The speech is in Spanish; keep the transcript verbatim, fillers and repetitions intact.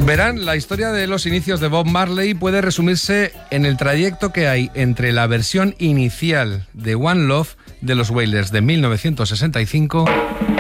Verán, la historia de los inicios de Bob Marley puede resumirse en el trayecto que hay entre la versión inicial de One Love de los Wailers de mil novecientos sesenta y cinco